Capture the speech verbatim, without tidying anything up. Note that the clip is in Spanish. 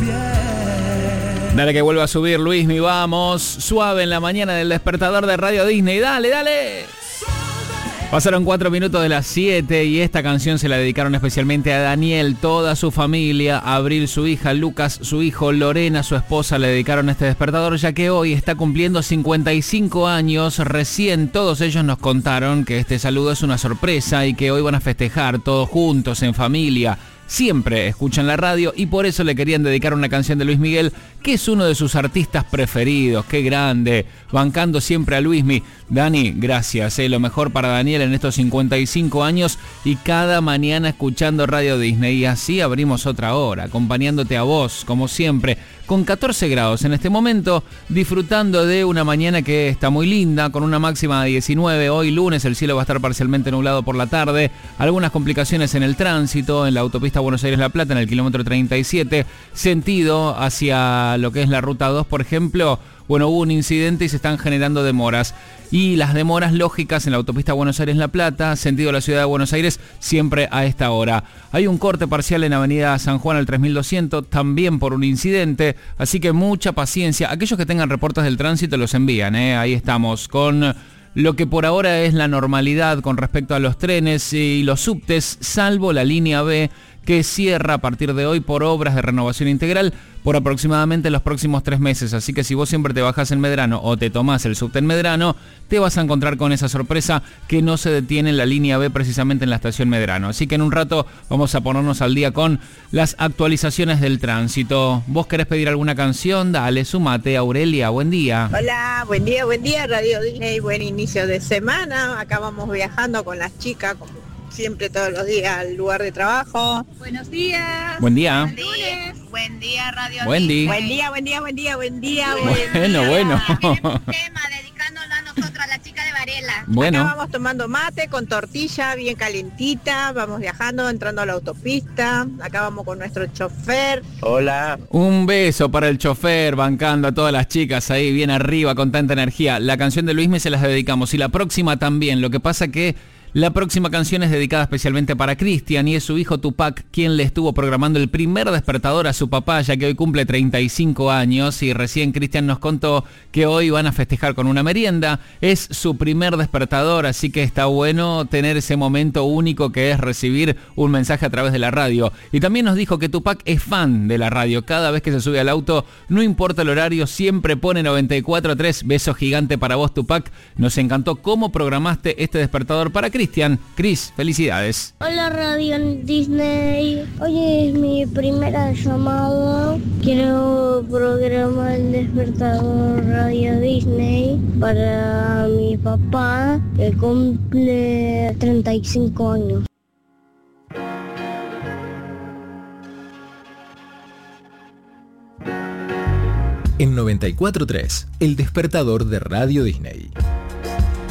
Dale que vuelva a subir, Luismi, vamos. Suave en la mañana del despertador de Radio Disney. Dale, dale. Pasaron cuatro minutos de las siete y esta canción se la dedicaron especialmente a Daniel, toda su familia, Abril, su hija, Lucas, su hijo, Lorena, su esposa, le dedicaron este despertador, ya que hoy está cumpliendo cincuenta y cinco años. Recién todos ellos nos contaron que este saludo es una sorpresa y que hoy van a festejar todos juntos, en familia. Siempre escuchan la radio y por eso le querían dedicar una canción de Luis Miguel, que es uno de sus artistas preferidos. ¡Qué grande! Bancando siempre a Luismi. Dani, gracias. Eh, lo mejor para Daniel en estos cincuenta y cinco años y cada mañana escuchando Radio Disney. Y así abrimos otra hora, acompañándote a vos, como siempre, con catorce grados en este momento, disfrutando de una mañana que está muy linda, con una máxima de diecinueve. Hoy lunes el cielo va a estar parcialmente nublado por la tarde. Algunas complicaciones en el tránsito, en la autopista Buenos Aires-La Plata, en el kilómetro treinta y siete, sentido hacia lo que es la ruta dos, por ejemplo. Bueno, hubo un incidente y se están generando demoras. Y las demoras lógicas en la autopista Buenos Aires-La Plata, sentido a la ciudad de Buenos Aires, siempre a esta hora. Hay un corte parcial en Avenida San Juan al tres mil doscientos, también por un incidente, así que mucha paciencia. Aquellos que tengan reportes del tránsito los envían, ¿eh? Ahí estamos, con lo que por ahora es la normalidad con respecto a los trenes y los subtes, salvo la línea B, que cierra a partir de hoy por obras de renovación integral por aproximadamente los próximos tres meses. Así que si vos siempre te bajás en Medrano o te tomás el subte en Medrano, te vas a encontrar con esa sorpresa que no se detiene en la línea B, precisamente en la estación Medrano. Así que en un rato vamos a ponernos al día con las actualizaciones del tránsito. ¿Vos querés pedir alguna canción? Dale, sumate. Aurelia, buen día. Hola, buen día, buen día, Radio Disney, buen inicio de semana. Acá vamos viajando con las chicas, como siempre, todos los días al lugar de trabajo. Buenos días. Buen día. Buen día, buen día Radio Buen día. Buen día, buen día, buen día, buen día. Bueno, buen bueno. día. Tenemos un tema dedicándolo a nosotros, a la chica de Varela. Bueno. Acá vamos tomando mate con tortilla bien calentita, vamos viajando, entrando a la autopista. Acá vamos con nuestro chofer. Hola. Un beso para el chofer, bancando a todas las chicas ahí bien arriba con tanta energía. La canción de Luismi se las dedicamos y la próxima también. Lo que pasa que la próxima canción es dedicada especialmente para Cristian y es su hijo Tupac quien le estuvo programando el primer despertador a su papá, ya que hoy cumple treinta y cinco años y recién Cristian nos contó que hoy van a festejar con una merienda. Es su primer despertador, así que está bueno tener ese momento único que es recibir un mensaje a través de la radio. Y también nos dijo que Tupac es fan de la radio. Cada vez que se sube al auto, no importa el horario, siempre pone noventa y cuatro punto tres. Beso gigante para vos, Tupac. Nos encantó cómo programaste este despertador para Cristian. Cristian, Cris, felicidades. Hola Radio Disney, hoy es mi primera llamada. Quiero programar el despertador Radio Disney para mi papá que cumple treinta y cinco años. En noventa y cuatro punto tres, el despertador de Radio Disney.